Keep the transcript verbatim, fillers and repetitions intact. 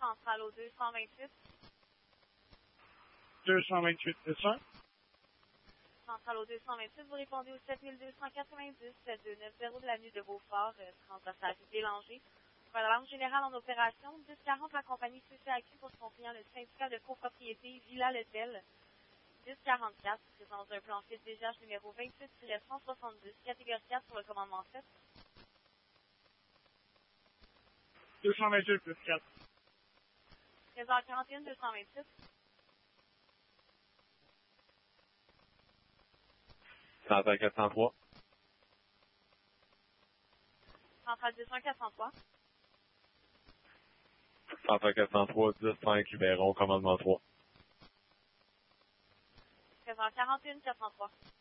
centrale au deux cent vingt-huit. deux cent vingt-huit, c'est ça? Centrale au deux cent vingt-huit, vous répondez au sept deux cent quatre-vingt-dix sept deux neuf zéro de l'avenue de Beaufort, euh, transversale Bélanger. Pour la Banque Générale en opération, dix quarante, la compagnie C C A Q pour son client, le syndicat de copropriété Villa Letel. dix quarante-quatre, présence d'un plan fit D G H numéro vingt-huit cent soixante-dix, catégorie quatre pour le commandement sept. deux cent vingt-huit plus quatre. treize heures quarante et un, deux cent vingt-six. Centrale quatre cent trois. Centrale deux cent quatre cent trois. Centrale quatre cent trois, dix cinq, Libéron, commandement trois. treize heures quarante et un, quatre cent trois.